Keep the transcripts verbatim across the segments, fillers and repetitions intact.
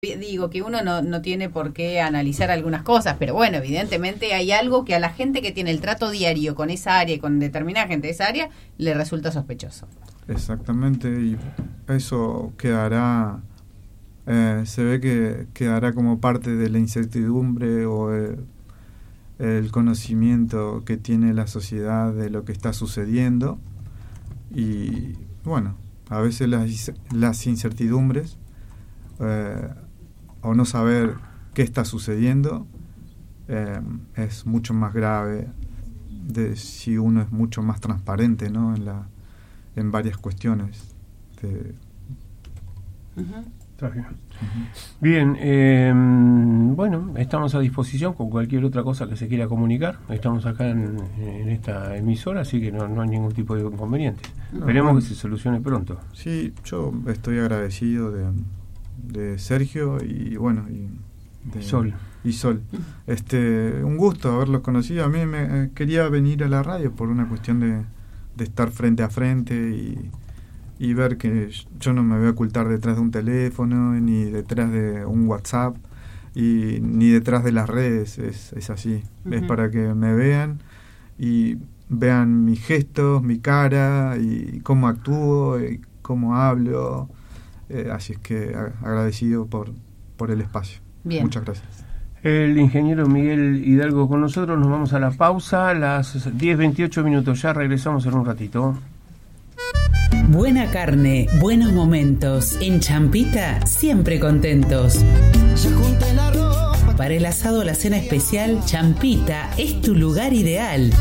Digo que uno no, no tiene por qué analizar algunas cosas, pero bueno, evidentemente hay algo que a la gente que tiene el trato diario con esa área y con determinada gente de esa área le resulta sospechoso. Exactamente, y eso quedará, eh, se ve que quedará como parte de la incertidumbre o el, el conocimiento que tiene la sociedad de lo que está sucediendo. Y bueno, a veces las, las incertidumbres eh, o no saber qué está sucediendo eh, es mucho más grave de si uno es mucho más transparente, ¿no? en la en varias cuestiones de... uh-huh. Está bien. Uh-huh. Bien, eh, bueno, estamos a disposición con cualquier otra cosa que se quiera comunicar. Estamos acá en, en esta emisora, así que no, no hay ningún tipo de inconveniente. No, Esperemos no. que se solucione pronto. Sí, yo estoy agradecido de, de Sergio y bueno, y de Sol. Y Sol. Este, un gusto haberlos conocido. A mí me eh, quería venir a la radio por una cuestión de, de estar frente a frente y y ver que yo no me voy a ocultar detrás de un teléfono, ni detrás de un WhatsApp, y ni detrás de las redes, es, es así. Uh-huh. Es para que me vean y vean mis gestos, mi cara, y cómo actúo, y cómo hablo. Eh, así es que agradecido por, por el espacio. Bien. Muchas gracias. El ingeniero Miguel Hidalgo con nosotros, nos vamos a la pausa, a las diez veintiocho minutos, ya regresamos en un ratito. Buena carne, buenos momentos. En Champita, siempre contentos. Para el asado o la cena especial, Champita es tu lugar ideal.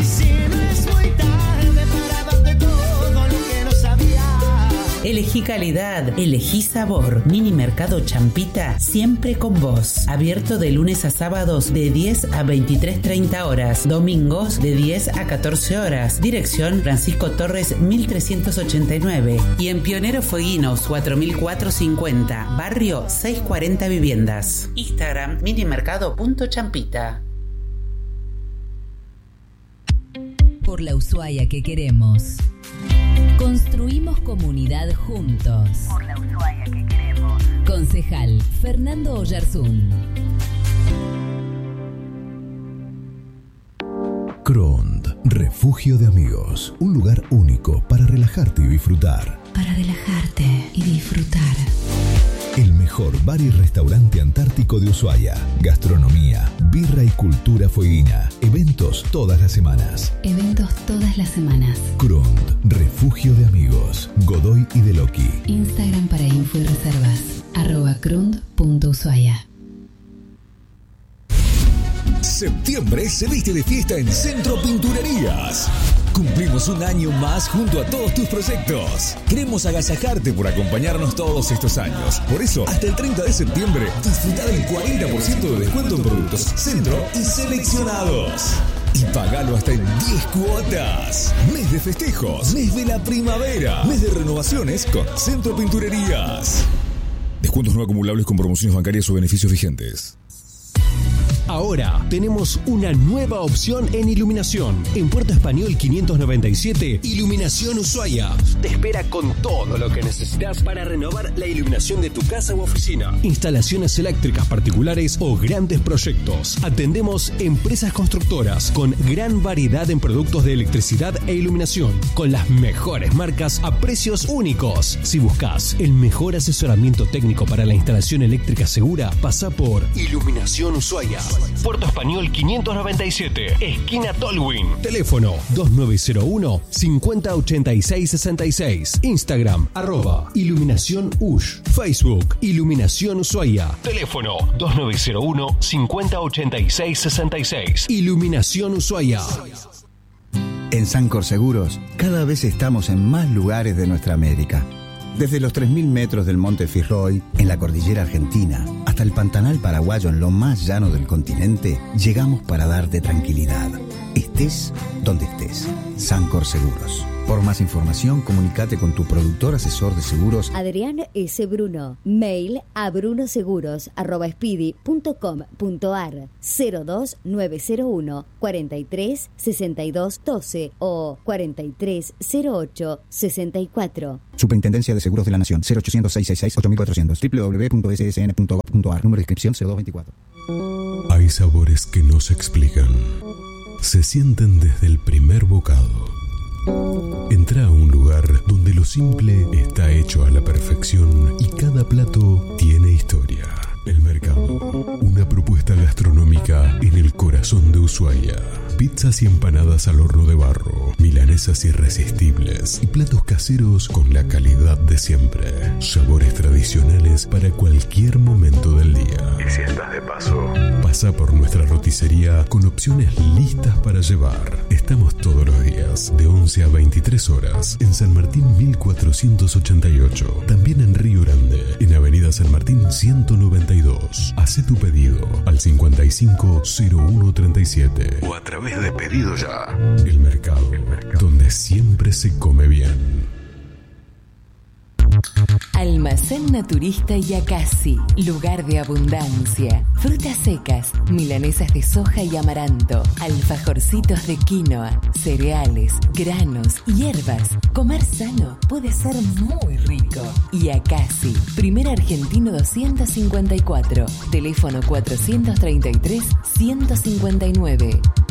Elegí calidad, elegí sabor. Mini Mercado Champita, siempre con vos. Abierto de lunes a sábados de diez a veintitrés treinta horas. Domingos de diez a catorce horas. Dirección Francisco Torres mil trescientos ochenta y nueve. Y en Pionero Fueguinos cuatro mil cuatrocientos cincuenta. Barrio seiscientos cuarenta Viviendas. Instagram minimercado punto champita. Por la Ushuaia que queremos. Construimos comunidad juntos. Por la Ushuaia que queremos. Concejal Fernando Oyarzún. Crond, refugio de amigos. Un lugar único para relajarte y disfrutar. Para relajarte y disfrutar. El mejor bar y restaurante antártico de Ushuaia. Gastronomía, birra y cultura fueguina. Eventos todas las semanas. Eventos todas las semanas. Crond, refugio de amigos. Godoy y Deloqui. Instagram para info y reservas. Arroba crond punto ushuaia. Septiembre se viste de fiesta en Centro Pinturerías. Cumplimos un año más junto a todos tus proyectos. Queremos agasajarte por acompañarnos todos estos años. Por eso, hasta el treinta de septiembre, disfruta del cuarenta por ciento de descuento en productos Centro y seleccionados. Y pagalo hasta en diez cuotas. Mes de festejos, mes de la primavera, mes de renovaciones con Centro Pinturerías. Descuentos no acumulables con promociones bancarias o beneficios vigentes. Ahora tenemos una nueva opción en iluminación. En Puerto Español quinientos noventa y siete, Iluminación Ushuaia. Te espera con todo lo que necesitas para renovar la iluminación de tu casa u oficina. Instalaciones eléctricas particulares o grandes proyectos. Atendemos empresas constructoras con gran variedad en productos de electricidad e iluminación, con las mejores marcas a precios únicos. Si buscas el mejor asesoramiento técnico para la instalación eléctrica segura, pasa por Iluminación Ushuaia. Puerto Español quinientos noventa y siete, esquina Tolwyn. Teléfono dos nueve cero uno, cinco cero ocho seis seis seis. Instagram, arroba Iluminación Ush. Facebook, Iluminación Ushuaia. Teléfono dos nueve cero uno, cinco cero ocho seis seis seis. Iluminación Ushuaia. En Sancor Seguros, cada vez estamos en más lugares de nuestra América. Desde los tres mil metros del Monte Fitzroy, en la cordillera argentina, hasta el Pantanal paraguayo en lo más llano del continente, llegamos para darte tranquilidad, estés donde estés. Sancor Seguros. Por más información, comunícate con tu productor asesor de seguros Adrián S. Bruno. Mail a brunoseguros arroba speedy punto com punto ar cero dos nueve cero uno cuarenta y tres sesenta y dos doce o cuarenta y tres cero ocho sesenta y cuatro. Superintendencia de Seguros de la Nación. Cero ochocientos, seiscientos sesenta y seis, ocho mil cuatrocientos. doble u doble u doble u punto s s n punto gov punto ar. Número de inscripción cero dos veinticuatro. Hay sabores que no se explican. Se sienten desde el primer bocado. Entra a un lugar donde lo simple está hecho a la perfección y cada plato tiene historia. El Mercado, una propuesta gastronómica en el corazón de Ushuaia. Pizzas y empanadas al horno de barro, milanesas irresistibles y platos caseros con la calidad de siempre. Sabores tradicionales para cualquier momento del día. Y si estás de paso, pasa por nuestra roticería con opciones listas para llevar. Estamos todos los días de once a veintitrés horas en San Martín mil cuatrocientos ochenta y ocho. También en Río Grande, en Avenida San Martín ciento noventa y dos. Hacé tu pedido al cincuenta y cinco cero uno treinta y siete o a través de Pedido Ya. El Mercado, donde siempre se come bien. Almacén Naturista Yacasi, lugar de abundancia. Frutas secas, milanesas de soja y amaranto, alfajorcitos de quinoa, cereales, granos, hierbas. Comer sano puede ser muy rico. Yacasi, primer argentino doscientos cincuenta y cuatro, teléfono cuatrocientos treinta y tres ciento cincuenta y nueve.